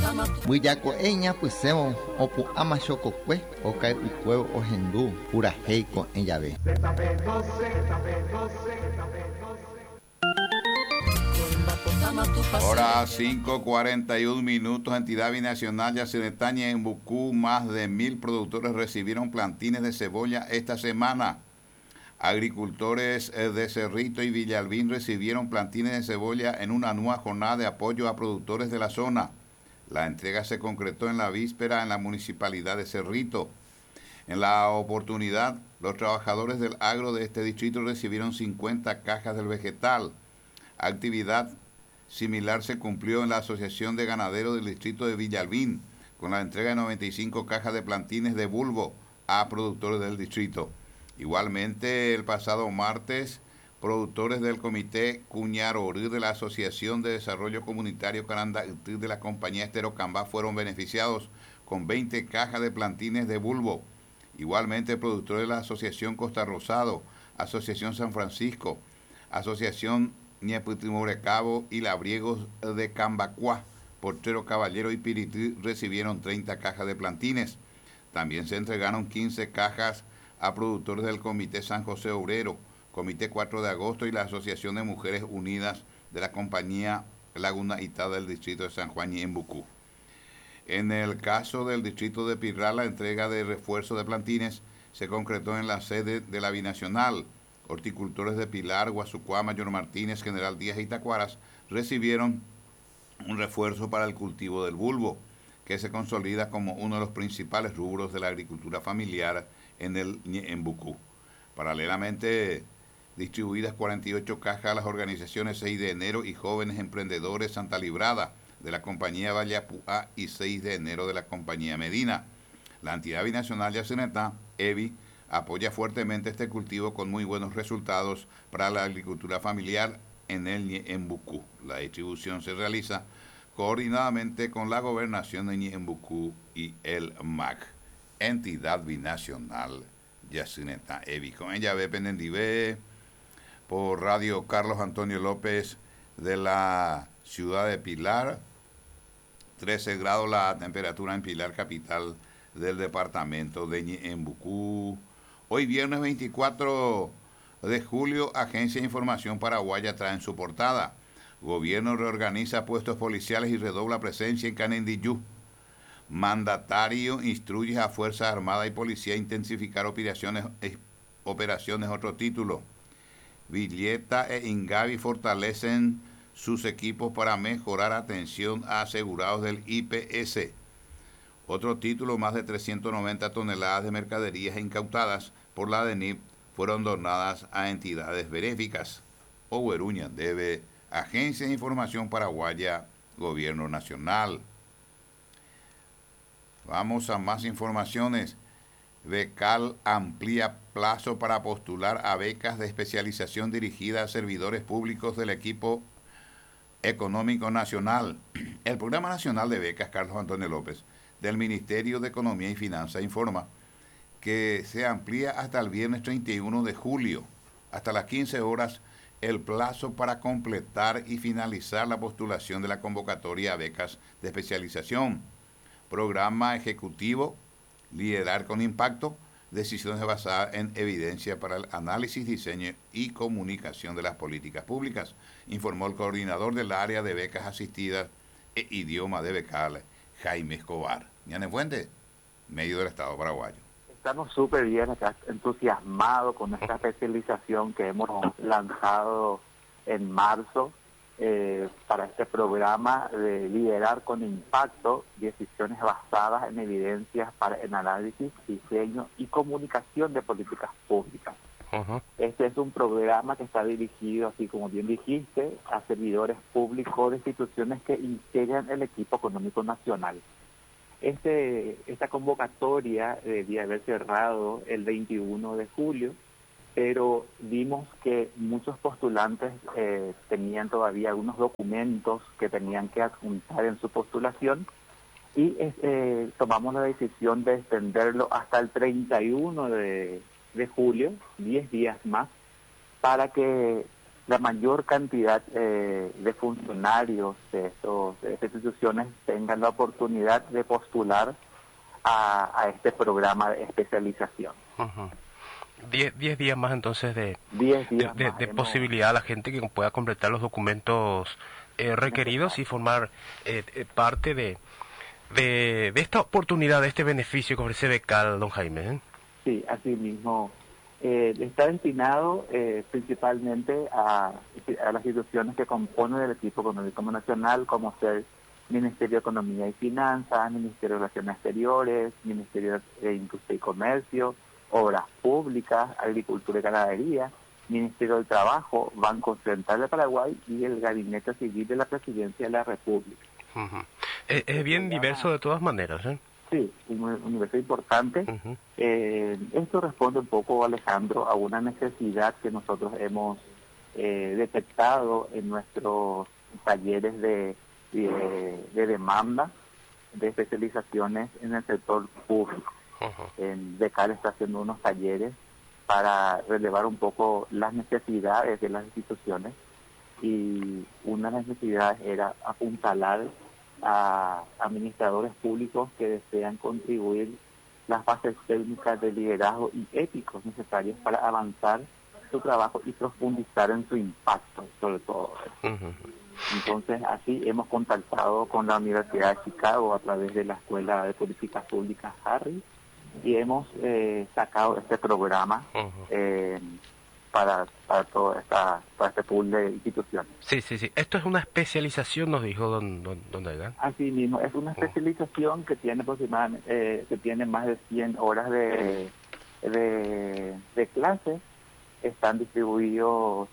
Buillaco eña pusemos opu amachococue okai ucuevo ojendu pura heico en llave. Hora 5:41. Entidad binacional Yacinetaña en Bucú, más de 1.000 productores recibieron plantines de cebolla esta semana. Agricultores de Cerrito y Villalbín recibieron plantines de cebolla en una nueva jornada de apoyo a productores de la zona. La entrega se concretó en la víspera en la municipalidad de Cerrito. En la oportunidad, los trabajadores del agro de este distrito recibieron 50 cajas del vegetal. Actividad similar se cumplió en la Asociación de Ganaderos del distrito de Villalbín, con la entrega de 95 cajas de plantines de bulbo a productores del distrito. Igualmente, el pasado martes, productores del Comité Cuñarorí de la Asociación de Desarrollo Comunitario Carandaití de la compañía Esterocambá fueron beneficiados con 20 cajas de plantines de bulbo. Igualmente, productores de la Asociación Costa Rosado, Asociación San Francisco, Asociación Ñeputimorecabo y Labriegos de Cambacuá, Portero Caballero y Pirití recibieron 30 cajas de plantines. También se entregaron 15 cajas a productores del Comité San José Obrero, Comité 4 de Agosto y la Asociación de Mujeres Unidas de la Compañía Laguna Itá del distrito de San Juan y en Bucú. En el caso del distrito de Pirral, la entrega de refuerzo de plantines se concretó en la sede de la Binacional. Horticultores de Pilar, Guasucuá, Mayor Martínez, General Díaz y Tacuaras recibieron un refuerzo para el cultivo del bulbo, que se consolida como uno de los principales rubros de la agricultura familiar en Bucú. Paralelamente, distribuidas 48 cajas a las organizaciones 6 de enero y Jóvenes Emprendedores Santa Librada de la compañía Vallapuá y 6 de enero de la compañía Medina. La entidad binacional Yacinetá, EBI, apoya fuertemente este cultivo con muy buenos resultados para la agricultura familiar en Bucú. La distribución se realiza coordinadamente con la Gobernación de Ñembucú y el MAC, entidad binacional Yacinetá EBI. Con ella ve pendiente por Radio Carlos Antonio López de la ciudad de Pilar. 13 grados la temperatura en Pilar, capital del departamento de Ñembucú. Hoy viernes 24 de julio, Agencia de Información Paraguaya trae en su portada: Gobierno reorganiza puestos policiales y redobla presencia en Canindiyú. Mandatario instruye a Fuerzas Armadas y Policía a intensificar operaciones. Otro título: Villeta e Ingavi fortalecen sus equipos para mejorar atención a asegurados del IPS. Otro título: más de 390 toneladas de mercaderías incautadas por la DENIP fueron donadas a entidades benéficas. Oweruña debe Agencia de Información Paraguaya, Gobierno Nacional. Vamos a más informaciones. Becal amplía plazo para postular a becas de especialización dirigida a servidores públicos del equipo económico nacional. El Programa Nacional de Becas Carlos Antonio López del Ministerio de Economía y Finanzas informa que se amplía hasta el viernes 31 de julio, hasta las 15 horas, el plazo para completar y finalizar la postulación de la convocatoria a becas de especialización. Programa ejecutivo, liderar con impacto, decisiones basadas en evidencia para el análisis, diseño y comunicación de las políticas públicas, informó el coordinador del área de becas asistidas e idioma de Becal, Jaime Escobar. Ñane Fuente, medio del Estado paraguayo. Estamos súper bien acá, entusiasmados con esta especialización que hemos lanzado en marzo para este programa de liderar con impacto, decisiones basadas en evidencias para el análisis, diseño y comunicación de políticas públicas. Este es un programa que está dirigido, así como bien dijiste, a servidores públicos de instituciones que integran el equipo económico nacional. Esta convocatoria debía haber cerrado el 21 de julio, pero vimos que muchos postulantes tenían todavía algunos documentos que tenían que adjuntar en su postulación y tomamos la decisión de extenderlo hasta el 31 de julio, 10 días más, para que la mayor cantidad de funcionarios de estas instituciones tengan la oportunidad de postular a este programa de especialización. Ujú. 10 días más entonces 10 días más. de posibilidad a la gente que pueda completar los documentos requeridos y formar parte de esta oportunidad, de este beneficio que ofrece Becal, don Jaime. Sí, así mismo. Está destinado principalmente a las instituciones que componen el equipo económico nacional, como ser Ministerio de Economía y Finanzas, Ministerio de Relaciones Exteriores, Ministerio de Industria y Comercio, Obras Públicas, Agricultura y Ganadería, Ministerio del Trabajo, Banco Central de Paraguay y el Gabinete Civil de la Presidencia de la República. Uh-huh. Es bien diverso de todas maneras, ¿eh? Sí, un universo importante. Uh-huh. Esto responde un poco, Alejandro, a una necesidad que nosotros hemos detectado en nuestros talleres de demanda de especializaciones en el sector público. Uh-huh. En Becal está haciendo unos talleres para relevar un poco las necesidades de las instituciones, y una de las necesidades era apuntalar a administradores públicos que desean contribuir las bases técnicas de liderazgo y éticos necesarios para avanzar su trabajo y profundizar en su impacto, sobre todo. Uh-huh. Entonces, así hemos contactado con la Universidad de Chicago a través de la Escuela de Políticas Públicas Harris, y hemos sacado este programa Uh-huh. para todo para este pool de instituciones. Sí. Esto es una especialización, nos dijo don Edgar. Así mismo, es una especialización que tiene aproximadamente que tiene más de 100 horas de clases. Están distribuidos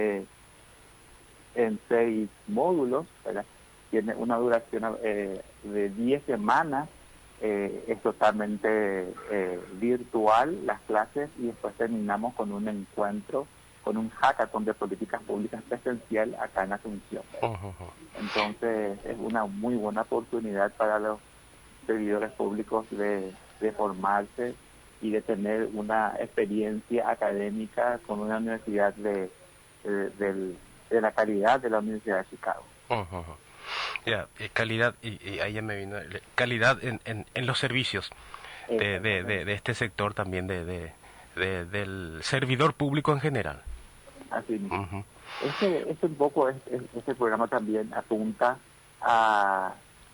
en 6 módulos, ¿verdad? Tiene una duración de 10 semanas. Es totalmente virtual las clases, y después terminamos con un encuentro, con un hackathon de políticas públicas presencial acá en Asunción. Uh-huh. Entonces es una muy buena oportunidad para los servidores públicos de formarse y de tener una experiencia académica con una universidad de la calidad de la Universidad de Chicago. Uh-huh. Ya, calidad, y ahí ya me vino, calidad en los servicios de este sector también, del servidor público en general. Así mismo. Uh-huh. Un poco, este programa también apunta a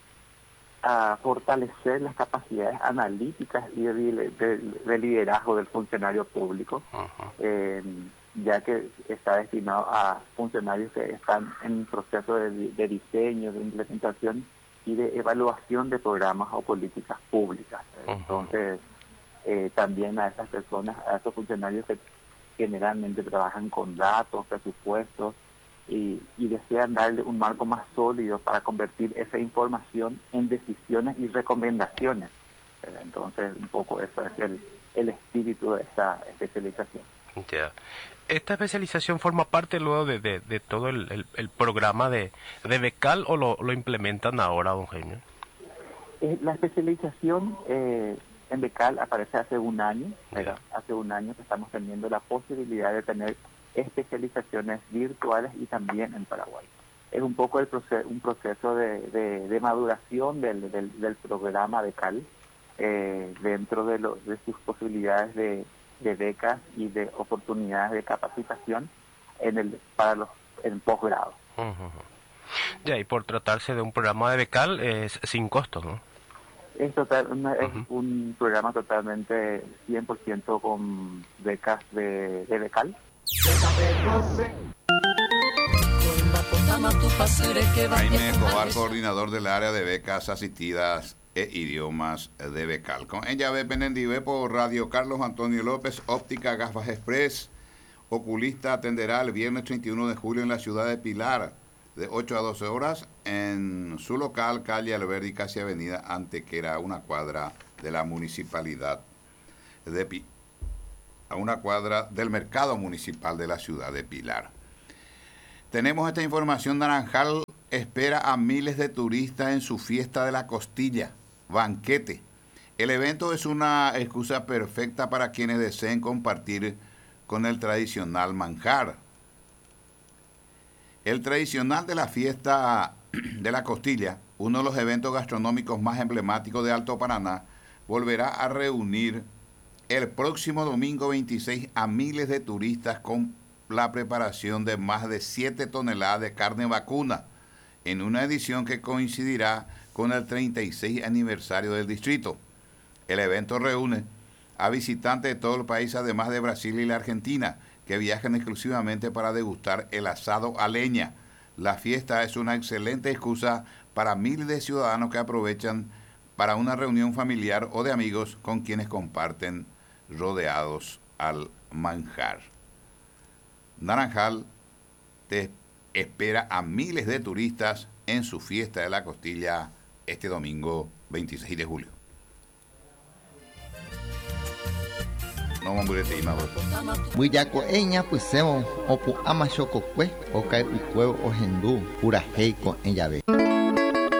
fortalecer las capacidades analíticas y de liderazgo del funcionario público, Uh-huh. Ya que está destinado a funcionarios que están en proceso de diseño, de implementación y de evaluación de programas o políticas públicas. Uh-huh. Entonces, también a esas personas, a esos funcionarios que generalmente trabajan con datos, presupuestos, y desean darle un marco más sólido para convertir esa información en decisiones y recomendaciones. Entonces, un poco eso es el espíritu de esta especialización. Ya. ¿Esta especialización forma parte luego de todo el programa de Becal, o lo implementan ahora, don Jaime? La especialización en Becal aparece hace un año. Yeah. Hace un año que estamos teniendo la posibilidad de tener especializaciones virtuales y también en Paraguay. Es un poco un proceso de maduración del programa Becal dentro de sus posibilidades de becas y de oportunidades de capacitación para el posgrado. Uh-huh. Ya, y por tratarse de un programa de Becal, es sin costo, ¿no? Es un programa totalmente 100% con becas de Becal. Jaime Escobar, coordinador del área de becas asistidas e idiomas de Becal. Con ella ve Penendive por Radio Carlos Antonio López, Óptica Gafas Express. Oculista atenderá el viernes 31 de julio en la ciudad de Pilar, de 8 a 12 horas, en su local, calle Alberdi, casi avenida Antequera, a una cuadra de la municipalidad a una cuadra del mercado municipal de la ciudad de Pilar. Tenemos esta información. Naranjal espera a miles de turistas en su fiesta de la costilla, banquete. El evento es una excusa perfecta para quienes deseen compartir con el tradicional manjar. El tradicional de la fiesta de la costilla, uno de los eventos gastronómicos más emblemáticos de Alto Paraná, volverá a reunir el próximo domingo 26 a miles de turistas con la preparación de más de 7 toneladas de carne vacuna, en una edición que coincidirá con el 36 aniversario del distrito. El evento reúne a visitantes de todo el país, además de Brasil y la Argentina, que viajan exclusivamente para degustar el asado a leña. La fiesta es una excelente excusa para miles de ciudadanos que aprovechan para una reunión familiar o de amigos con quienes comparten rodeados al manjar. Naranjal te espera a miles de turistas en su fiesta de la costilla este domingo 26 de julio. No mamburete ima Buyako eña pusemo opu ama chokokue okai ukueo ohendu puraheiko en llave.